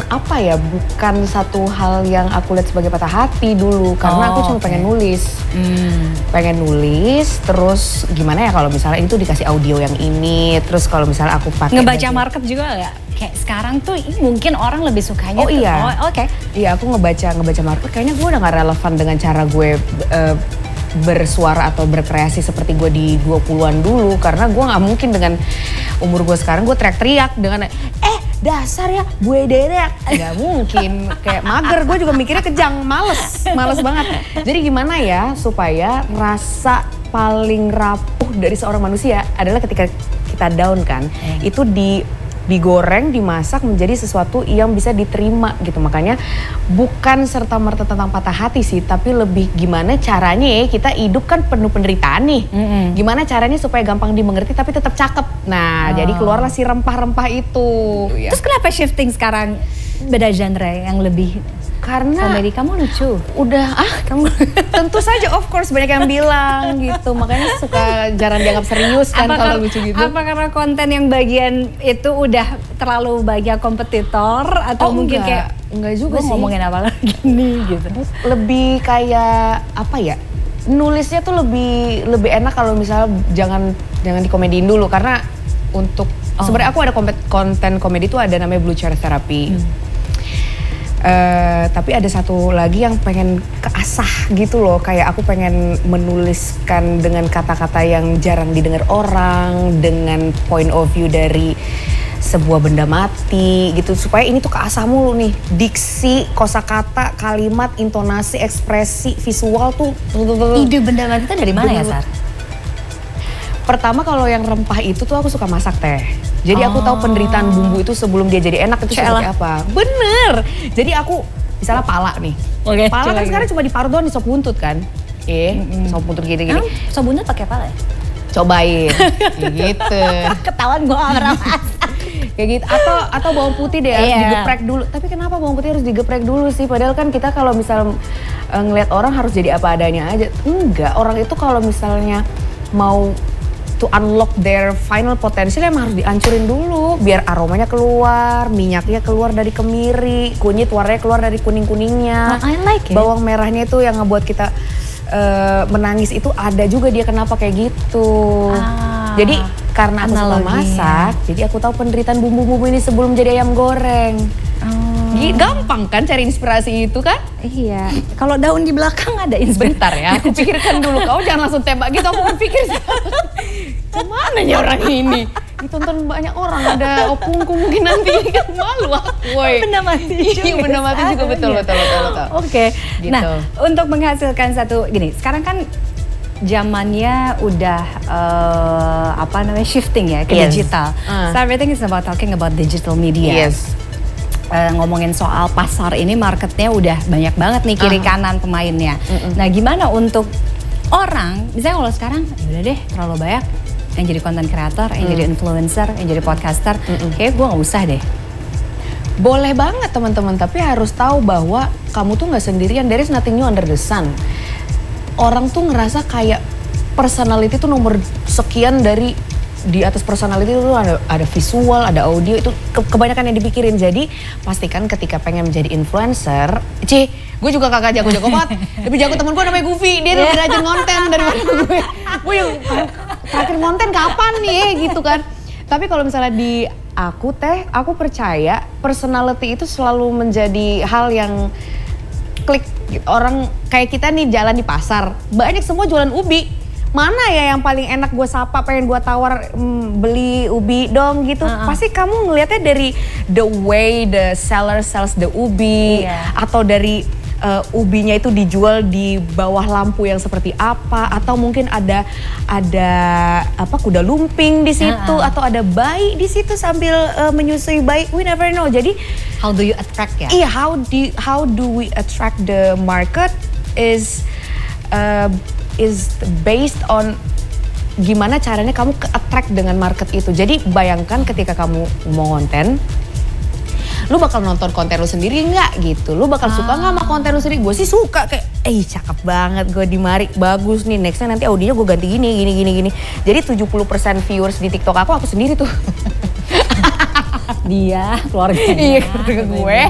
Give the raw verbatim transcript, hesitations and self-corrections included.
apa ya, bukan satu hal yang aku lihat sebagai patah hati dulu. Karena oh, aku cuma okay. pengen nulis. Hmm. Pengen nulis, terus gimana ya kalau misalnya itu dikasih audio yang ini, terus kalau misalnya aku pakai ngebaca baju. Market juga nggak? Kayak sekarang tuh mungkin orang lebih sukanya oh tuh. iya, oh, oke okay. Iya aku ngebaca ngebaca market, kayaknya gue udah gak relevan dengan cara gue uh, bersuara atau berkreasi seperti gue di dua puluhan dulu. Karena gue gak mungkin dengan umur gue sekarang gue teriak-teriak dengan eh dasar ya gue derek. Gak mungkin, kayak mager, gue juga mikirnya kejang, males, males banget. Jadi gimana ya supaya rasa paling rapuh dari seorang manusia adalah ketika kita down kan, hmm. itu di digoreng, dimasak menjadi sesuatu yang bisa diterima gitu. Makanya bukan serta-merta tentang patah hati sih, tapi lebih gimana caranya ya kita hidup kan penuh penderitaan nih. Mm-hmm. Gimana caranya supaya gampang dimengerti tapi tetap cakep. Nah, oh. jadi keluarlah si rempah-rempah itu. Terus kenapa shifting sekarang beda genre yang lebih? Karena komedi kamu lucu. Udah ah kamu tentu saja of course banyak yang bilang gitu. Makanya suka jarang dianggap serius kan kalau lucu gitu. Apa karena konten yang bagian itu udah terlalu banyak kompetitor atau oh, mungkin enggak. kayak enggak juga sih. Ngomongin apa lagi nih gitu. Lebih kayak apa ya? Nulisnya tuh lebih lebih enak kalau misalnya jangan jangan dikomediin dulu karena untuk oh. sebenarnya aku ada konten komedi tuh ada namanya Blue Chair Therapy. Hmm. Uh, tapi ada satu lagi yang pengen keasah gitu loh, kayak aku pengen menuliskan dengan kata-kata yang jarang didengar orang, dengan point of view dari sebuah benda mati gitu, supaya ini tuh keasah mulu nih, diksi, kosakata, kalimat, intonasi, ekspresi, visual tuh. Ide benda mati itu dari mana ya Sar? Pertama kalau yang rempah itu tuh aku suka masak teh. Jadi oh. aku tahu penderitaan bumbu itu sebelum dia jadi enak itu seperti apa. Bener. Jadi aku misalnya pala nih. Okay, pala kan sekarang cuma diparut doang di sop buntut kan. Eh, mm-hmm. sop buntut gini-gini. Emang sop buntut pakai pala ya? Cobain. Kayak gitu. Ketahuan gue orang kayak gitu. Atau atau bawang putih deh harus yeah. digeprek dulu. Tapi kenapa bawang putih harus digeprek dulu sih? Padahal kan kita kalau misal uh, ngelihat orang harus jadi apa adanya aja. Enggak, orang itu kalau misalnya mau to unlock their final potential emang harus dihancurin dulu biar aromanya keluar, minyaknya keluar dari kemiri, kunyit warnanya keluar dari kuning-kuningnya. Oh, I like it. Bawang merahnya itu yang ngebuat kita uh, menangis itu ada juga dia kenapa kayak gitu. Ah, jadi karena aku suka masak, jadi aku tahu penderitaan bumbu-bumbu ini sebelum jadi ayam goreng. Oh. Gampang kan cari inspirasi itu kan? Iya. Kalau daun di belakang ada inspirasi. Bentar ya, aku pikirkan dulu. Kau jangan langsung tembak gitu, aku pikir gimana ya orang ini? Ditonton banyak orang, ada opungku mungkin nanti kan malu aku. Benda mati juga. Iya, benda mati juga betul, betul, betul, betul. Oke. Okay. Gitu. Nah, untuk menghasilkan satu gini, sekarang kan zamannya udah uh, apa namanya shifting ya ke yes. digital. Uh. So everything is about talking about digital media. Yes. Uh, ngomongin soal pasar ini marketnya udah banyak banget nih kiri uh. kanan pemainnya. Uh-uh. Nah gimana untuk orang, misalnya kalau sekarang udah deh terlalu banyak yang jadi content creator, yang mm. jadi influencer, yang jadi podcaster, mm-mm. kayak gue nggak usah deh. Boleh banget teman-teman, tapi harus tahu bahwa kamu tuh nggak sendirian. There is nothing new under the sun. Orang tuh ngerasa kayak personality tuh nomor sekian dari di atas personality itu ada ada visual, ada audio, itu ke, kebanyakan yang dipikirin. Jadi pastikan ketika pengen menjadi influencer, Ci, gue juga kagak jago-jago banget. Lebih jago temen gue namanya Goofy, dia lebih rajin konten daripada gue. Gue yang terakhir konten kapan nih gitu kan. Tapi kalau misalnya di aku teh, aku percaya personality itu selalu menjadi hal yang klik. Orang kayak kita nih jalan di pasar, banyak semua jualan ubi. Mana ya yang paling enak gue sapa, pengen gue tawar mm, beli ubi dong gitu. Uh-uh. Pasti kamu ngelihatnya dari the way the seller sells the ubi. Yeah. Atau dari uh, ubinya itu dijual di bawah lampu yang seperti apa. Atau mungkin ada ada apa kuda lumping di situ. Uh-uh. Atau ada bayi di situ sambil uh, menyusui bayi. We never know. Jadi how do you attract ya? Iya, how do, how do we attract the market is... Uh, is based on gimana caranya kamu ke-attract dengan market itu. Jadi bayangkan ketika kamu mau konten, lu bakal nonton konten lu sendiri nggak gitu. Lu bakal ah. suka nggak sama konten lu sendiri? Gue sih suka, kayak eh cakep banget gue di Mari, bagus nih, nextnya nanti audionya gue ganti gini, gini, gini, gini. Jadi tujuh puluh persen viewers di TikTok aku, aku sendiri tuh. Dia, keluarganya. Iya, keluarga gue.